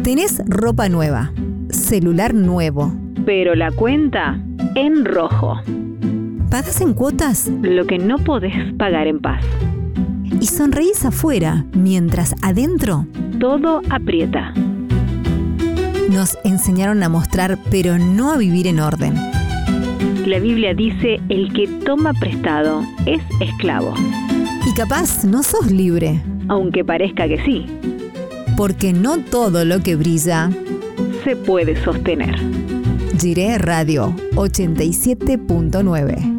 Tenés ropa nueva, celular nuevo, pero la cuenta en rojo. pagás en cuotas Lo que no podés pagar en paz. y sonreís afuera, mientras adentro Todo aprieta. nos enseñaron a mostrar, pero no a vivir en orden. La Biblia dice: el que toma prestado es esclavo, Y capaz no sos libre, aunque parezca que sí, porque no todo lo que brilla. se puede sostener. Jiré Radio 87.9